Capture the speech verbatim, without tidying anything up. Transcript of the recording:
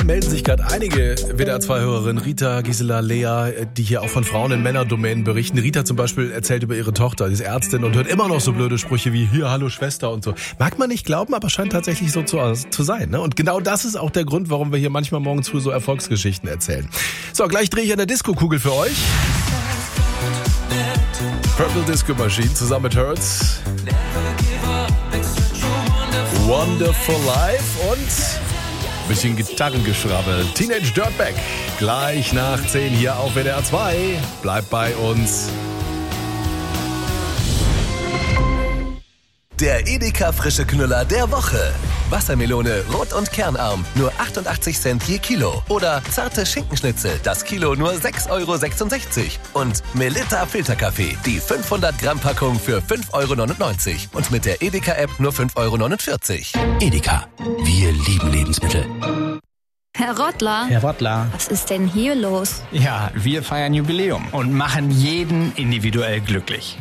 melden sich gerade einige W D R zwei Hörerinnen, Rita, Gisela, Lea, die hier auch von Frauen in Männerdomänen berichten. Rita zum Beispiel erzählt über ihre Tochter, die ist Ärztin und hört immer noch so blöde Sprüche wie hier, hallo Schwester und so. Mag man nicht glauben, aber scheint tatsächlich so zu, zu sein. Ne? Und genau das ist auch der Grund, warum wir hier manchmal morgens früh so Erfolgsgeschichten erzählen. So, gleich drehe ich eine Disco-Kugel für euch. Purple Disco Machine zusammen mit Hurts. Wonderful Life und ein bisschen Gitarrengeschrabbel. Teenage Dirtbag. Gleich nach zehn hier auf W D R zwei. Bleibt bei uns. Der Edeka frische Knüller der Woche. Wassermelone, rot und kernarm, nur achtundachtzig Cent je Kilo. Oder zarte Schinkenschnitzel, das Kilo nur sechs Euro sechsundsechzig. Und Melitta Filterkaffee, die fünfhundert Gramm Packung für fünf Euro neunundneunzig. Und mit der Edeka-App nur fünf Euro neunundvierzig. Edeka, wir lieben Lebensmittel. Herr Rottler. Herr Rottler. Was ist denn hier los? Ja, wir feiern Jubiläum und machen jeden individuell glücklich.